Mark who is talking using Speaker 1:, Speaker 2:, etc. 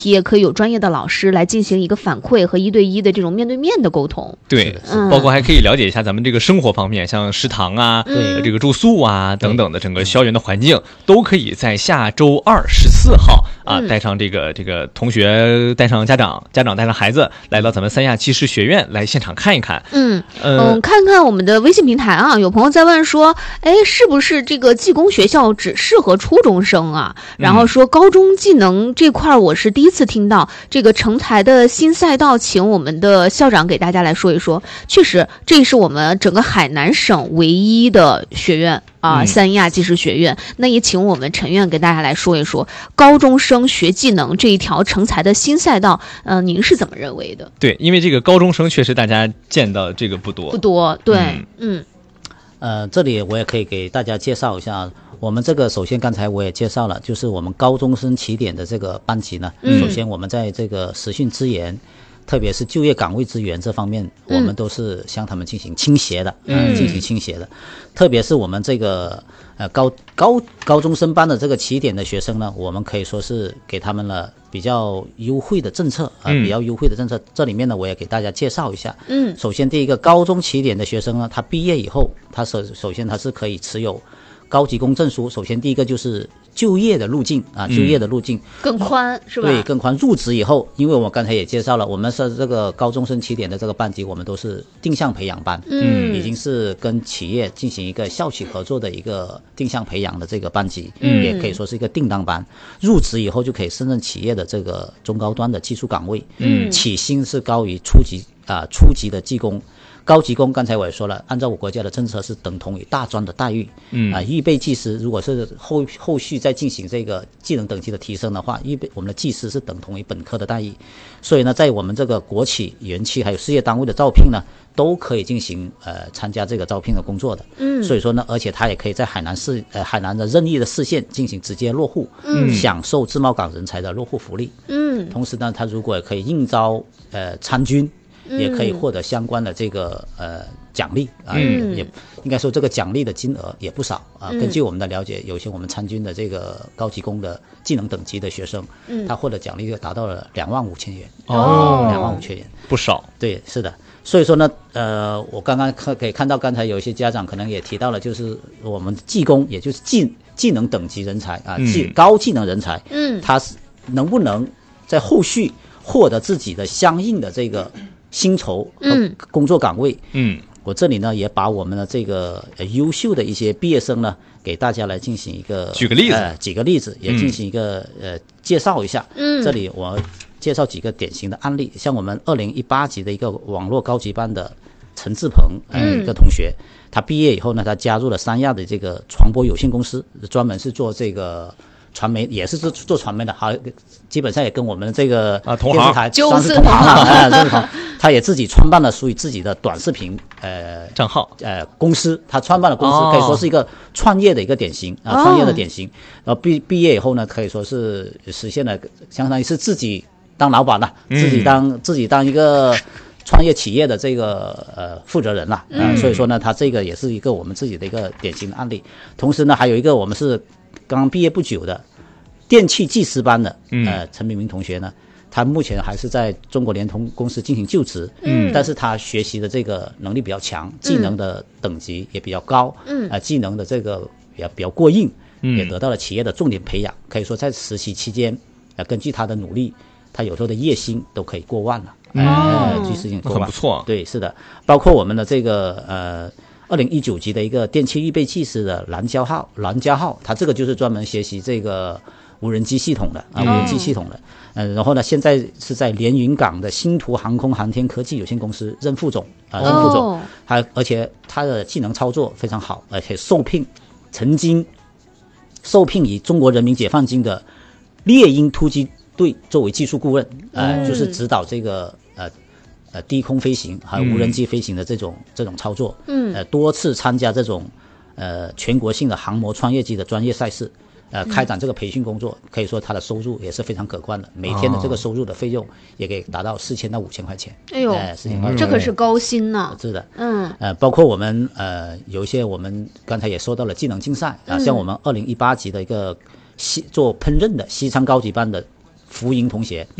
Speaker 1: 也可以有专业的老师来进行一个反馈和1对1的这种面对面的沟通。
Speaker 2: 对，包括还可以了解一下咱们这个生活方面，像食堂啊，这个住宿啊等等的整个校园的环境，都可以在下周2、14号啊，带上这个同学，带上家长带上孩子，来到咱们三亚技师学院来现场看一看。
Speaker 1: 看看我们的微信平台啊，有朋友在问说，是不是这个技工学校只适合初中生啊？然后说高中技能这块我是第一次听到这个成才的新赛道，请我们的校长给大家来说一说。确实，这是我们整个海南省唯一的学院啊，三亚技师学院。那也请我们陈院给大家来说一说高中生学技能这一条成才的新赛道，您是怎么认为的？
Speaker 2: 对，因为这个高中生确实大家见到这个不多，
Speaker 1: 对，
Speaker 3: 这里我也可以给大家介绍一下。我们这个首先刚才我也介绍了，就是我们高中生起点的这个班级呢，首先我们在这个实训资源，特别是就业岗位资源这方面，我们都是向他们进行倾斜的，特别是我们这个高中生班的这个起点的学生呢，我们可以说是给他们了比较优惠的政策比较优惠的政策。这里面呢，我也给大家介绍一下。首先第一个，高中起点的学生呢，他毕业以后，他首先他是可以持有高级工证书。首先第一个就是就业的路径就业的路径
Speaker 1: 更宽，是吧？
Speaker 3: 对，更宽。入职以后，因为我刚才也介绍了，我们是这个高中生起点的这个班级，我们都是定向培养班，已经是跟企业进行一个校企合作的一个定向培养的这个班级，也可以说是一个定当班。入职以后就可以胜任企业的这个中高端的技术岗位，起薪是高于初级的技工。高级工刚才我也说了，按照我国家的政策是等同于大专的待遇。预备技师如果是后续再进行这个技能等级的提升的话，我们的技师是等同于本科的待遇。所以呢，在我们这个国企、园区还有事业单位的招聘呢，都可以进行参加这个招聘的工作的。所以说呢，而且他也可以在海南的任意的市县进行直接落户，享受自贸港人才的落户福利。同时呢，他如果也可以应招参军，也可以获得相关的这个奖励也应该说这个奖励的金额也不少根据我们的了解，有些我们参军的这个高级工的技能等级的学生，他获得奖励就达到了25000元，25000元
Speaker 2: 不少。
Speaker 3: 对，是的。所以说呢，我刚刚可以看到，刚才有一些家长可能也提到了，就是我们技工，也就是技能等级人才高技能人才，他是能不能在后续获得自己的相应的这个薪酬和工作岗位。我这里呢也把我们的这个优秀的一些毕业生呢，给大家来进行一个
Speaker 2: 举个例子，
Speaker 3: 几个例子也进行一个介绍一下。这里我介绍几个典型的案例，像我们2018级的一个网络高级班的陈志鹏一个同学，他毕业以后呢，他加入了三亚的这个传播有限公司，专门是做这个传媒，也是做传媒的，好，基本上也跟我们这个电视台算是同行了。他也自己创办了属于自己的短视频
Speaker 2: 账号
Speaker 3: 公司，他创办了公司，可以说是一个创业的一个典型创业的典型。然后毕业以后呢，可以说是实现了相当于是自己当老板了，自己当一个创业企业的这个负责人了。所以说呢，他这个也是一个我们自己的一个典型的案例。同时呢，还有一个我们是刚毕业不久的电气技师班的陈明明同学呢，他目前还是在中国联通公司进行就职，但是他学习的这个能力比较强，技能的等级也比较高，技能的这个也比较过硬，也得到了企业的重点培养。可以说在实习期间，根据他的努力，他有时候的月薪都可以过万了，据实际过万，
Speaker 2: 很不错。
Speaker 3: 对，是的，包括我们的这个2019级的一个电气预备技师的蓝家浩，他这个就是专门学习这个无人机系统的无人机系统的。然后呢，现在是在连云港的星途航空航天科技有限公司任副总，而且他的技能操作非常好，而且曾经受聘于中国人民解放军的猎鹰突击队作为技术顾问，就是指导这个低空飞行还有无人机飞行的这种操作，多次参加这种全国性的航模穿越机的专业赛事。开展这个培训工作，可以说他的收入也是非有观的，每天的这个收入的费用也可以达到4000到5000块钱。
Speaker 1: 哎呦，4000块钱，这可是高薪呢。
Speaker 3: 是的，包括我们有一些我们刚才也说到了技能竞赛像我们2018级的一个做烹饪的西餐高级班的福营同学。